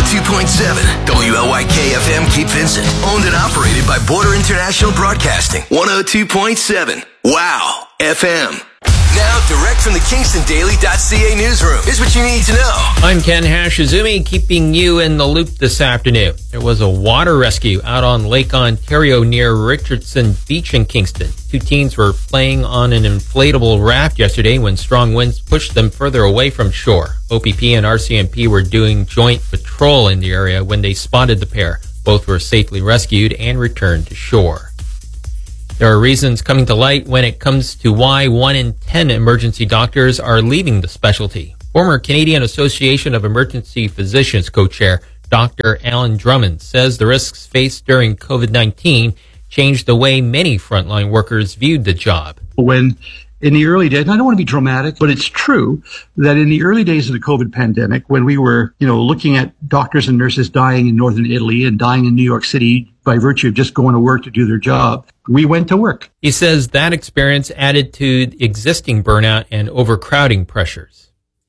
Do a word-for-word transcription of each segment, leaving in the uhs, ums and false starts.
oh two point seven W L Y K F M Cape Vincent. Owned and operated by Border International Broadcasting. one oh two point seven Wow F M. Now, direct from the Kingston Daily dot C A newsroom. Here's what you need to know. I'm Ken Hashizumi, keeping you in the loop this afternoon. There was a water rescue out on Lake Ontario near Richardson Beach in Kingston. Two teens were playing on an inflatable raft yesterday when strong winds pushed them further away from shore. O P P and R C M P were doing joint patrol in the area when they spotted the pair. Both were safely rescued and returned to shore. There are reasons coming to light when it comes to why one in ten emergency doctors are leaving the specialty. Former Canadian Association of Emergency Physicians co-chair Doctor Alan Drummond says the risks faced during COVID nineteen changed the way many frontline workers viewed the job. When in the early days, and I don't want to be dramatic, but it's true that in the early days of the COVID pandemic, when we were, you know, looking at doctors and nurses dying in northern Italy and dying in New York City by virtue of just going to work to do their job, we went to work. He says that experience added to existing burnout and overcrowding pressures.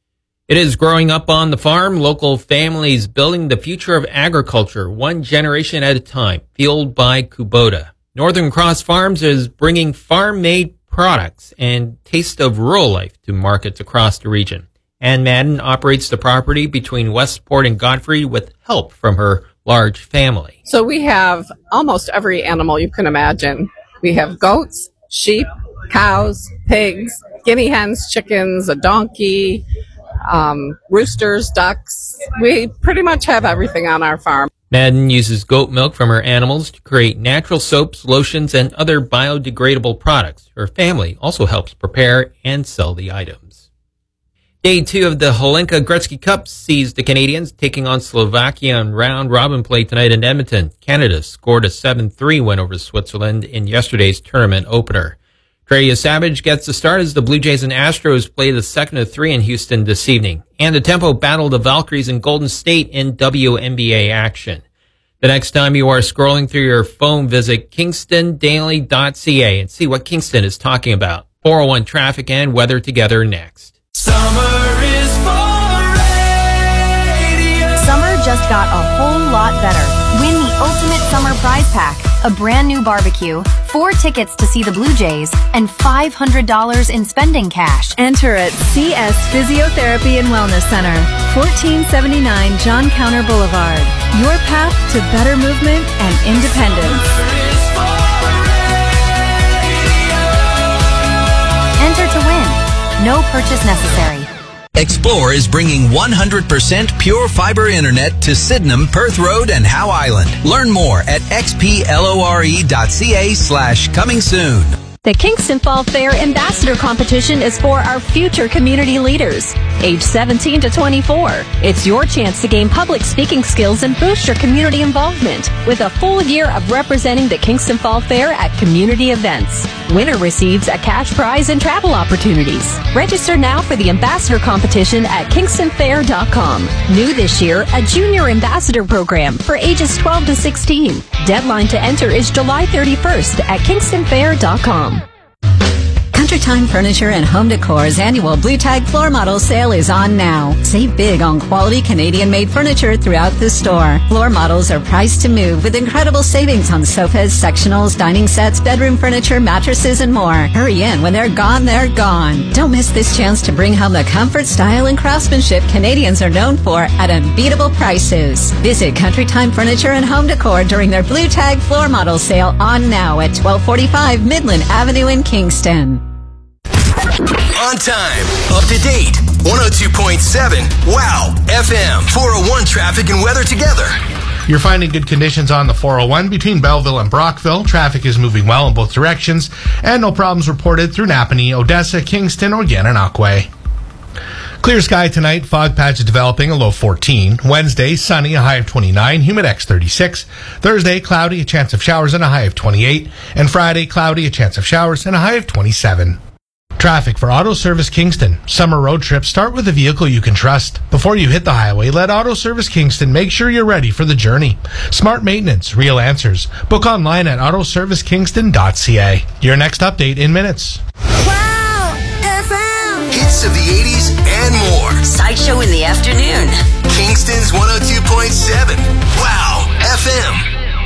It is growing up on the farm, local families building the future of agriculture, one generation at a time, fueled by Kubota. Northern Cross Farms is bringing farm-made products and taste of rural life to markets across the region. Ann Madden operates the property between Westport and Godfrey with help from her large family. So we have almost every animal you can imagine. We have goats, sheep, cows, pigs, guinea hens, chickens, a donkey, um, roosters, ducks. We pretty much have everything on our farm. Madden uses goat milk from her animals to create natural soaps, lotions, and other biodegradable products. Her family also helps prepare and sell the items. Day two of the Hlinka Gretzky Cup sees the Canadians taking on Slovakia in round-robin play tonight in Edmonton. Canada scored a seven three win over Switzerland in yesterday's tournament opener. Trey Savage gets the start as the Blue Jays and Astros play the second of three in Houston this evening. And the Tempo battle the Valkyries in Golden State in W N B A action. The next time you are scrolling through your phone, visit Kingston Daily dot C A and see what Kingston is talking about. four oh one traffic and weather together next. Summer is for radio. Summer just got a whole lot better. Win the ultimate summer prize pack, a brand new barbecue, four tickets to see the Blue Jays, and five hundred dollars in spending cash. Enter at C S Physiotherapy and Wellness Center, fourteen seventy-nine John Counter Boulevard. Your path to better movement and independence. Enter to win. No purchase necessary. Explore is bringing one hundred percent pure fiber internet to Sydenham, Perth Road, and Howe Island. Learn more at xplore.ca slash coming soon. The Kingston Fall Fair Ambassador Competition is for our future community leaders, age seventeen to twenty-four. It's your chance to gain public speaking skills and boost your community involvement with a full year of representing the Kingston Fall Fair at community events. Winner receives a cash prize and travel opportunities. Register now for the Ambassador Competition at kingston fair dot com. New this year, a Junior Ambassador Program for ages twelve to sixteen. Deadline to enter is July thirty-first at kingston fair dot com. Countrytime Furniture and Home Decor's annual Blue Tag Floor Model Sale is on now. Save big on quality Canadian-made furniture throughout the store. Floor models are priced to move with incredible savings on sofas, sectionals, dining sets, bedroom furniture, mattresses, and more. Hurry in. When they're gone, they're gone. Don't miss this chance to bring home the comfort, style, and craftsmanship Canadians are known for at unbeatable prices. Visit Countrytime Furniture and Home Decor during their Blue Tag Floor Model Sale on now at twelve forty-five Midland Avenue in Kingston. On time, up to date, one oh two point seven Wow F M, four oh one traffic and weather together. You're finding good conditions on the four oh one between Belleville and Brockville. Traffic is moving well in both directions, and no problems reported through Napanee, Odessa, Kingston, or Gananoque. Clear sky tonight, fog patches developing, a low fourteen. Wednesday, sunny, a high of twenty-nine, Humidex thirty-six. Thursday, cloudy, a chance of showers, and a high of twenty-eight. And Friday, cloudy, a chance of showers, and a high of twenty-seven. Traffic for Auto Service Kingston. Summer road trips start with a vehicle you can trust. Before you hit the highway, let Auto Service Kingston make sure you're ready for the journey. Smart maintenance, real answers. Book online at auto service kingston dot c a. Your next update in minutes. Wow F M. Hits of the eighties and more. Sideshow in the afternoon.